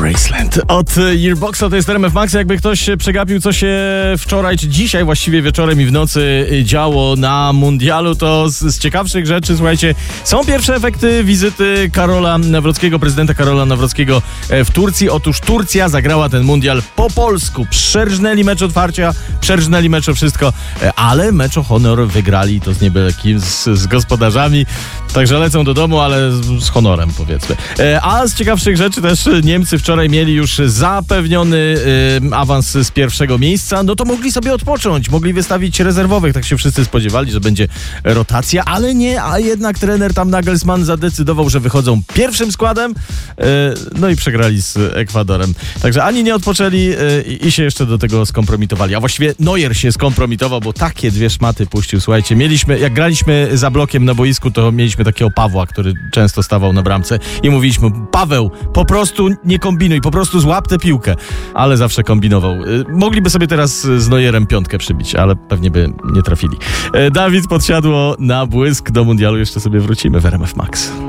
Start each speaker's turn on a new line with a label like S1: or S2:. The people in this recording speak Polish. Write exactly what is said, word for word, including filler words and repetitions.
S1: Graceland. Od Yearboxa to jest R M F Max. Jakby ktoś przegapił, co się wczoraj, czy dzisiaj właściwie wieczorem i w nocy działo na mundialu, to z, z ciekawszych rzeczy, słuchajcie, są pierwsze efekty wizyty Karola Nawrockiego, prezydenta Karola Nawrockiego w Turcji. Otóż Turcja zagrała ten mundial po polsku. Przerżnęli mecz otwarcia, przerżnęli mecz o wszystko, ale mecz o honor wygrali, to z niebyle kim, z, z gospodarzami. Także lecą do domu, ale z, z honorem, powiedzmy. A z ciekawszych rzeczy też Niemcy wczoraj mieli już zapewniony y, awans z pierwszego miejsca. No to mogli sobie odpocząć, mogli wystawić rezerwowych. Tak się wszyscy spodziewali, że będzie rotacja, ale nie, a jednak trener tam Nagelsmann zadecydował, że wychodzą pierwszym składem. Y, no i przegrali z Ekwadorem. Także ani nie odpoczęli y, i się jeszcze do tego skompromitowali. A właściwie Neuer się skompromitował, bo takie dwie szmaty puścił. Słuchajcie, mieliśmy, jak graliśmy za blokiem na boisku, to mieliśmy takiego Pawła, który często stawał na bramce i mówiliśmy: Paweł, po prostu nie kombinuj, po prostu złap tę piłkę. Ale zawsze kombinował. Mogliby sobie teraz z Neuerem piątkę przybić, ale pewnie by nie trafili. Dawid Podsiadło na błysk. Do mundialu jeszcze sobie wrócimy w R M F Max.